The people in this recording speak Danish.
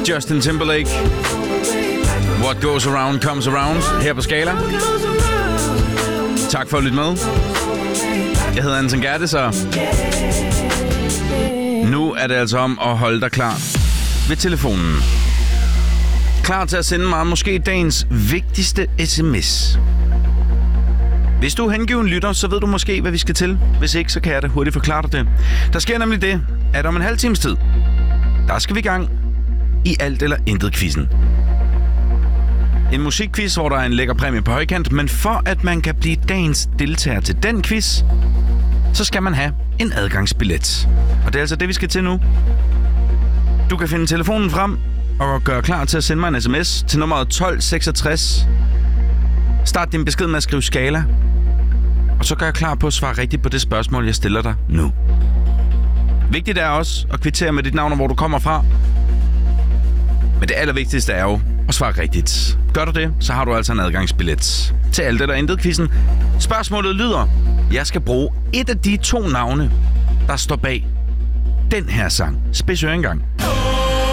Justin Timberlake. What goes around comes around her på Skala. Tak for at lytte med. Jeg hedder Anton Gerdes, og nu er det altså om at holde dig klar ved telefonen. Klar til at sende mig måske dagens vigtigste sms. Hvis du er hengiven lytter, så ved du måske, hvad vi skal til. Hvis ikke, så kan jeg da hurtigt forklare dig det. Der sker nemlig det, at om en halv times tid, der skal vi i gang i alt eller intet quizzen. En musikquiz, hvor der er en lækker præmie på højkant, men for at man kan blive dagens deltager til den quiz, så skal man have en adgangsbillet. Og det er altså det, vi skal til nu. Du kan finde telefonen frem og gøre klar til at sende mig en sms til nummeret 1266. Start din besked med at skrive Skala, og så gør jeg klar på at svare rigtigt på det spørgsmål, jeg stiller dig nu. Vigtigt er også at kvittere med dit navn og hvor du kommer fra. Men det allervigtigste er jo at svare rigtigt. Gør du det, så har du altså en adgangsbillet til alt eller intet quizzen. Spørgsmålet lyder: jeg skal bruge et af de 2 navne, der står bag den her sang. Spids øre engang.